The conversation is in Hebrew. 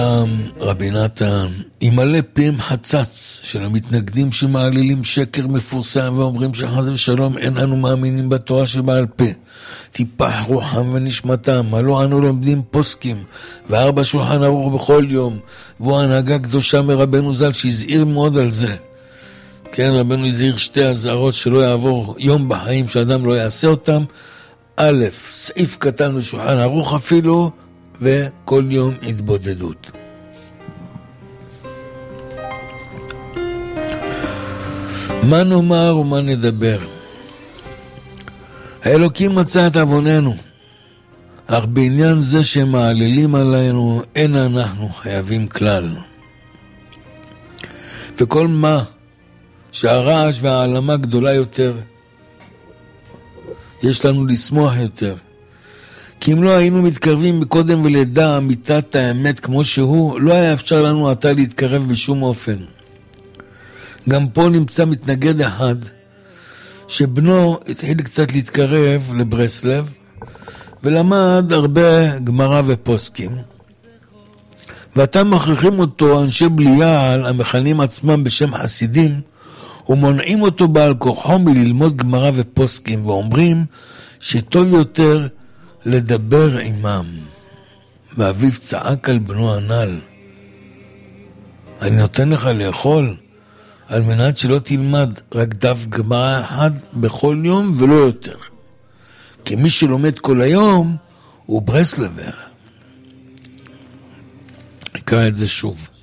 רבי נתן, ימלא פיהם חצץ של המתנגדים שמעלילים שקר מפורסם ואומרים שחס ושלום אין אנו מאמינים בתורה שבעל פה. טיפח רוחם ונשמתם, הלא אנו לומדים פוסקים ו4 שולחן ערוך בכל יום, והוא הנהגה קדושה מרבנו ז"ל שהזהיר מאוד על זה. כן, רבנו הזהיר 2 אזהרות שלא יעבור יום בחיים שאדם לא יעשה אותם. א', סעיף קטן בשולחן ערוך אפילו, וכל יום התבודדות. מה נאמר ומה נדבר? האלוקים מצא את עווננו, אך בעניין זה שמעלילים עלינו אין אנחנו חייבים כלל. וכל מה שהרעש והעלמה גדולה יותר, יש לנו לשמוח יותר. כי אם לא היינו מתקרבים מקודם ולדע אמיתת האמת כמו שהוא, לא היה אפשר לנו עתה להתקרב בשום אופן. גם פה נמצא מתנגד אחד, שבנו התחיל קצת להתקרב לברסלב, ולמד הרבה גמרא ופוסקים. ואתה מכריחים אותו, אנשי בליעל, המכנים עצמם בשם חסידים, ומונעים אותו בעל כוחו מללמוד גמרא ופוסקים, ואומרים שטוב יותר לדבר עמם. ואביו צעק על בנו הנ"ל, אני נותן לך לאכול על מנת שלא תלמד רק דף גמרא אחד בכל יום ולא יותר, כי מי שלומד כל היום הוא ברסלבר. נקרא את זה שוב.